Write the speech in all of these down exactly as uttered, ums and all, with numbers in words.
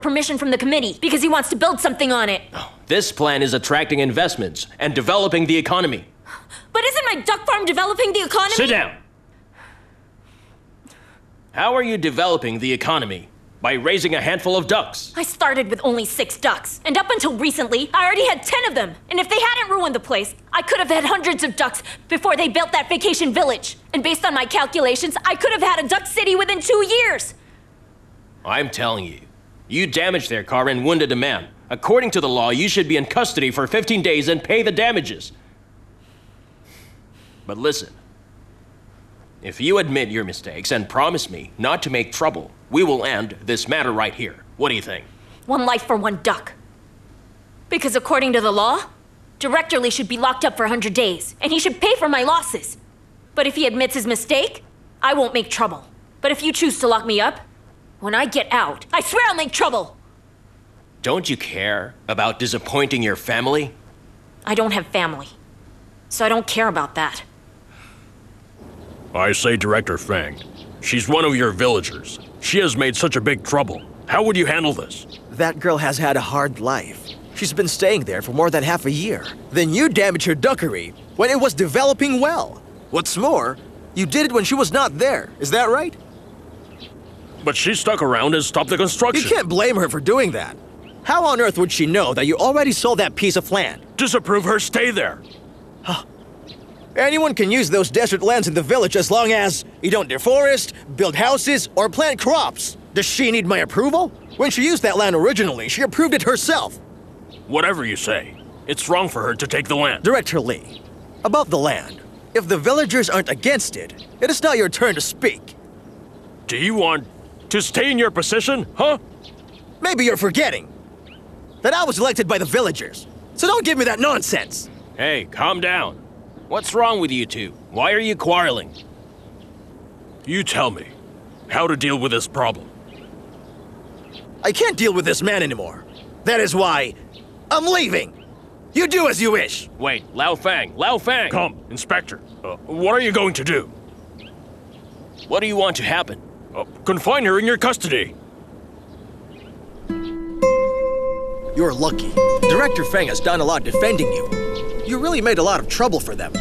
permission from the committee because he wants to build something on it. This plan is attracting investments and developing the economy. But isn't my duck farm developing the economy? Sit down. How are you developing the economy? By raising a handful of ducks. I started with only six ducks, and up until recently, I already had ten of them. And if they hadn't ruined the place, I could have had hundreds of ducks before they built that vacation village. And based on my calculations, I could have had a duck city within two years. I'm telling you, you damaged their car and wounded a man. According to the law, you should be in custody for fifteen days and pay the damages. But listen, if you admit your mistakes and promise me not to make trouble, we will end this matter right here. What do you think? One life for one duck. Because according to the law, Director Lee should be locked up for one hundred days, and he should pay for my losses. But if he admits his mistake, I won't make trouble. But if you choose to lock me up, when I get out, I swear I'll make trouble. Don't you care about disappointing your family? I don't have family, so I don't care about that. I say, Director Fang, she's one of your villagers. She has made such a big trouble. How would you handle this? That girl has had a hard life. She's been staying there for more than half a year. Then you damaged her duckery when it was developing well. What's more, you did it when she was not there. Is that right? But she stuck around and stopped the construction. You can't blame her for doing that. How on earth would she know that you already sold that piece of land? Disapprove her stay there. Anyone can use those desert lands in the village as long as you don't deforest, build houses, or plant crops. Does she need my approval? When she used that land originally, she approved it herself. Whatever you say, it's wrong for her to take the land. Director Lee, about the land, if the villagers aren't against it, it is now your turn to speak. Do you want to stay in your position, huh? Maybe you're forgetting that I was elected by the villagers, so don't give me that nonsense. Hey, calm down. What's wrong with you two? Why are you quarreling? You tell me how to deal with this problem. I can't deal with this man anymore. That is why I'm leaving. You do as you wish. Wait, Lao Fang, Lao Fang! Come, Inspector. Uh, what are you going to do? What do you want to happen? Uh, confine her in your custody. You're lucky. Director Fang has done a lot defending you. You really made a lot of trouble for them.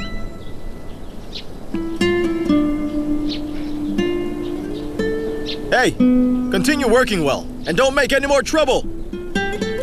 Hey, continue working well, and don't make any more trouble.